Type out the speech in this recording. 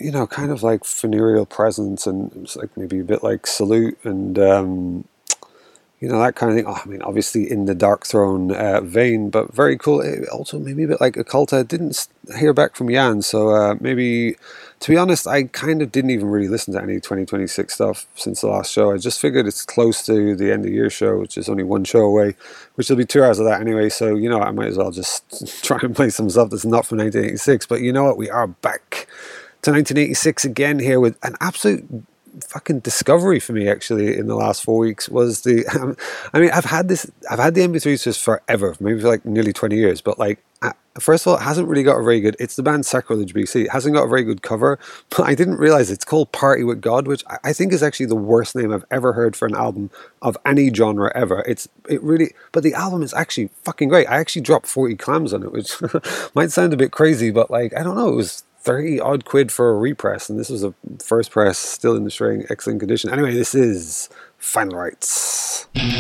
kind of like funereal presence, and it's like maybe a bit like Salute and that kind of thing. Oh, I mean, obviously in the Dark Throne vein, but very cool. Also, maybe a bit like Occulta. Didn't hear back from Jan, so maybe, to be honest, I kind of didn't even really listen to any 2026 stuff since the last show. I just figured it's close to the end of year show, which is only one show away, which will be 2 hours of that anyway. So, I might as well just try and play some stuff that's not from 1986. But you know what? We are back to 1986 again here with an absolute fucking discovery for me, actually, in the last 4 weeks. Was the I mean, I've had the MP3s just forever, maybe for like nearly 20 years, but like, first of all, it hasn't really got a very good, it's the band Sacrilege BC, it hasn't got a very good cover, but I didn't realize it's called Party with God, which I think is actually the worst name I've ever heard for an album of any genre ever. But the album is actually fucking great. I actually dropped 40 clams on it, which might sound a bit crazy, but like, I don't know, it was 30 odd quid for a repress, and this was a first press, still in the string, excellent condition. Anyway, this is Final Rites.